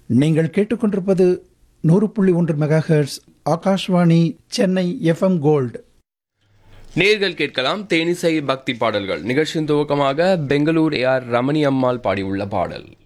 நீங்கள் கேட்டுக்கொண்டிருப்பது 100.1 megahertz Akashvani Chennai FM gold. நேர்கள் கேட்கலாம் தேனிசை பக்தி பாடல்கள். நிகழ்ச்சியின் துவக்கமாக பெங்களூர் AR ரமணி அம்மாள் பாடியுள்ள பாடல்.